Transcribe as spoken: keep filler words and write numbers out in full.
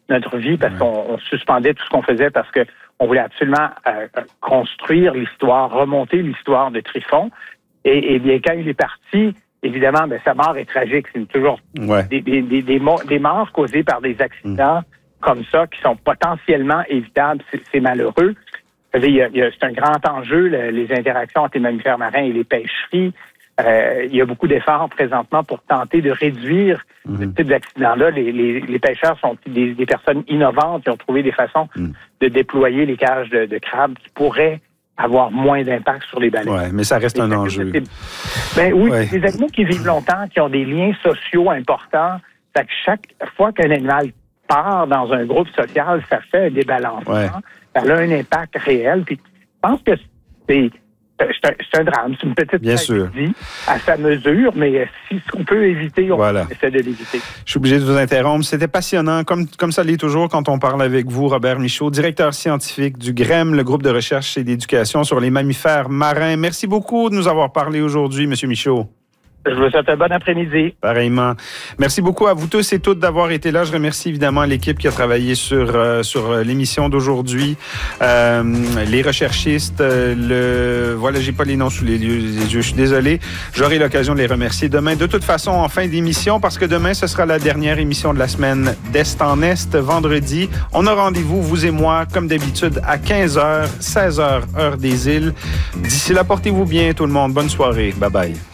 notre vie parce ouais. qu'on on suspendait tout ce qu'on faisait parce que on voulait absolument euh, construire l'histoire, remonter l'histoire de Trifon. Et, et bien, quand il est parti, évidemment, ben, sa mort est tragique. C'est toujours ouais. des, des, des, des, morts, des morts causées par des accidents mmh. comme ça qui sont potentiellement évitables. C'est, c'est malheureux. Il y a, il y a, c'est un grand enjeu, le, les interactions entre les mammifères marins et les pêcheries. Euh, il y a beaucoup d'efforts présentement pour tenter de réduire mmh. ce type d'accident-là. Les, les, les pêcheurs sont des, des personnes innovantes qui ont trouvé des façons mmh. de déployer les cages de, de crabes qui pourraient avoir moins d'impact sur les baleines. Oui, mais ça reste un enjeu. Ben oui, ouais. des animaux qui vivent longtemps, qui ont des liens sociaux importants. Fait que chaque fois qu'un animal part dans un groupe social, ça fait un débalancement. Ouais. Ça a un impact réel. Puis je pense que c'est, c'est, un, c'est un drame. C'est une petite Bien tragédie à sa mesure, mais si ce qu'on peut éviter, on voilà. essaie de l'éviter. Je suis obligé de vous interrompre. C'était passionnant, comme, comme ça l'est toujours quand on parle avec vous, Robert Michaud, directeur scientifique du G R E M, le groupe de recherche et d'éducation sur les mammifères marins. Merci beaucoup de nous avoir parlé aujourd'hui, M. Michaud. Je vous souhaite un bon après-midi. Pareillement. Merci beaucoup à vous tous et toutes d'avoir été là. Je remercie évidemment l'équipe qui a travaillé sur, euh, sur l'émission d'aujourd'hui. Euh, les recherchistes, euh, le voilà, j'ai pas les noms sous les yeux, les yeux, je suis désolé. J'aurai l'occasion de les remercier demain. De toute façon, en fin d'émission, parce que demain, ce sera la dernière émission de la semaine d'Est en Est, vendredi. On a rendez-vous, vous et moi, comme d'habitude, à quinze heures, seize heures, heure des îles. D'ici là, portez-vous bien, tout le monde. Bonne soirée. Bye bye.